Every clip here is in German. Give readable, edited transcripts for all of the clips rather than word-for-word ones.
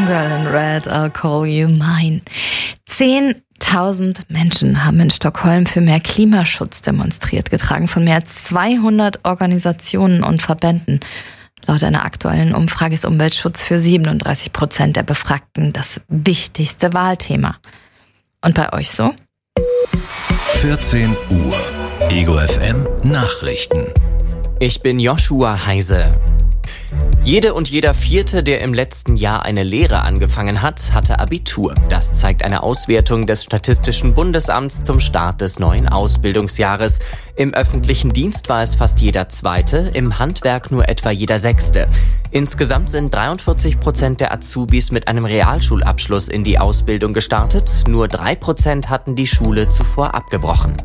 Young Girl in Red, I'll Call You Mine. 10.000 Menschen haben in Stockholm für mehr Klimaschutz demonstriert, getragen von mehr als 200 Organisationen und Verbänden. Laut einer aktuellen Umfrage ist Umweltschutz für 37% der Befragten das wichtigste Wahlthema. Und bei euch so? 14 Uhr. Ego FM Nachrichten. Ich bin Joshua Heise. Jede und jeder Vierte, der im letzten Jahr eine Lehre angefangen hat, hatte Abitur. Das zeigt eine Auswertung des Statistischen Bundesamts zum Start des neuen Ausbildungsjahres. Im öffentlichen Dienst war es fast jeder Zweite, im Handwerk nur etwa jeder Sechste. Insgesamt sind 43% der Azubis mit einem Realschulabschluss in die Ausbildung gestartet. Nur 3% hatten die Schule zuvor abgebrochen.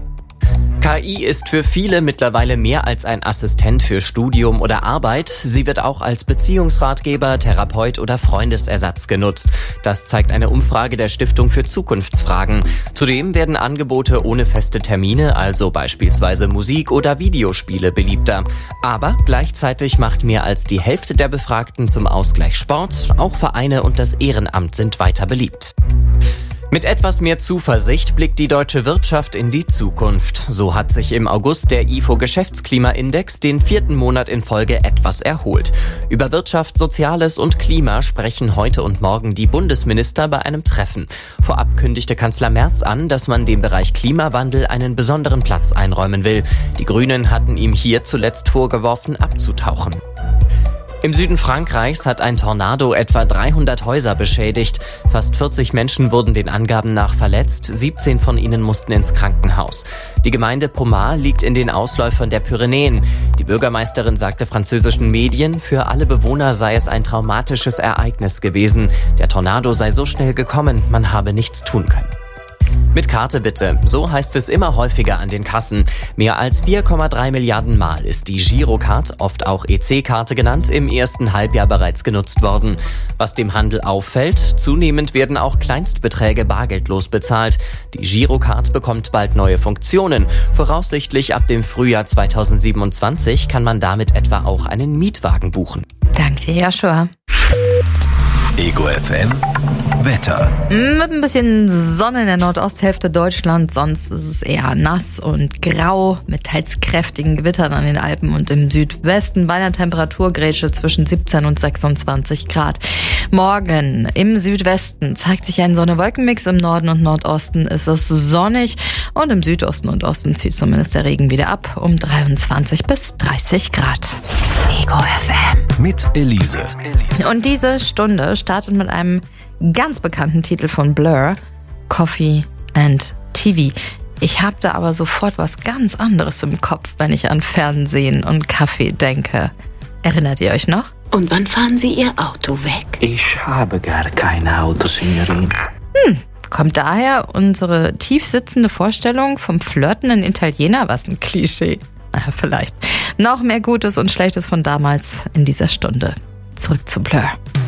KI ist für viele mittlerweile mehr als ein Assistent für Studium oder Arbeit. Sie wird auch als Beziehungsratgeber, Therapeut oder Freundesersatz genutzt. Das zeigt eine Umfrage der Stiftung für Zukunftsfragen. Zudem werden Angebote ohne feste Termine, also beispielsweise Musik oder Videospiele, beliebter. Aber gleichzeitig macht mehr als die Hälfte der Befragten zum Ausgleich Sport. Auch Vereine und das Ehrenamt sind weiter beliebt. Mit etwas mehr Zuversicht blickt die deutsche Wirtschaft in die Zukunft. So hat sich im August der IFO-Geschäftsklimaindex den 4. Monat in Folge etwas erholt. Über Wirtschaft, Soziales und Klima sprechen heute und morgen die Bundesminister bei einem Treffen. Vorab kündigte Kanzler Merz an, dass man dem Bereich Klimawandel einen besonderen Platz einräumen will. Die Grünen hatten ihm hier zuletzt vorgeworfen, abzutauchen. Im Süden Frankreichs hat ein Tornado etwa 300 Häuser beschädigt. Fast 40 Menschen wurden den Angaben nach verletzt, 17 von ihnen mussten ins Krankenhaus. Die Gemeinde Pomar liegt in den Ausläufern der Pyrenäen. Die Bürgermeisterin sagte französischen Medien, für alle Bewohner sei es ein traumatisches Ereignis gewesen. Der Tornado sei so schnell gekommen, man habe nichts tun können. Mit Karte bitte, so heißt es immer häufiger an den Kassen. Mehr als 4,3 Milliarden Mal ist die Girocard, oft auch EC-Karte genannt, im ersten Halbjahr bereits genutzt worden. Was dem Handel auffällt, zunehmend werden auch Kleinstbeträge bargeldlos bezahlt. Die Girocard bekommt bald neue Funktionen. Voraussichtlich ab dem Frühjahr 2027 kann man damit etwa auch einen Mietwagen buchen. Danke dir, Joshua. Ego FM Wetter. Mit ein bisschen Sonne in der Nordosthälfte Deutschlands, sonst ist es eher nass und grau mit teils kräftigen Gewittern an den Alpen und im Südwesten bei einer Temperaturgrätsche zwischen 17 und 26 Grad. Morgen im Südwesten zeigt sich ein Sonne-Wolken-Mix, im Norden und Nordosten ist es sonnig und im Südosten und Osten zieht zumindest der Regen wieder ab um 23 bis 30 Grad. Ego FM. Mit Elise. Und diese Stunde startet mit einem ganz bekannten Titel von Blur, Coffee and TV. Ich habe da aber sofort was ganz anderes im Kopf, wenn ich an Fernsehen und Kaffee denke. Erinnert ihr euch noch? Und wann fahren Sie Ihr Auto weg? Ich habe gar kein Auto, Signorin. Kommt daher unsere tief sitzende Vorstellung vom flirtenden Italiener? Was ein Klischee. Na, vielleicht. Noch mehr Gutes und Schlechtes von damals in dieser Stunde. Zurück zu Blur.